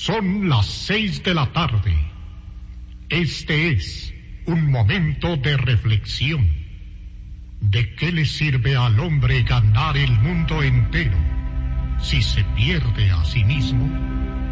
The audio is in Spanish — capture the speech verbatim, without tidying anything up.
Son las seis de la tarde. Este es un momento de reflexión. ¿De qué le sirve al hombre ganar el mundo entero si se pierde a sí mismo?